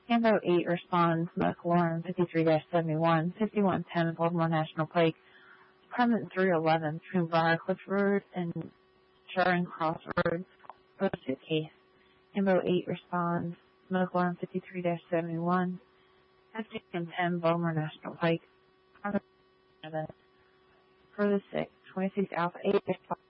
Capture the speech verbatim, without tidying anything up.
Ambo eight responds, McLaurin fifty-three seventy-one, fifty-one ten Baltimore National Pike, Department three eleven between Briarcliff Road and Charing Cross Road, pursuit case. Ambo eight responds, McLaurin fifty-three seventy-one, fifty-one ten Baltimore National Pike, Department seven, further six, twenty-six Alpha eight responds.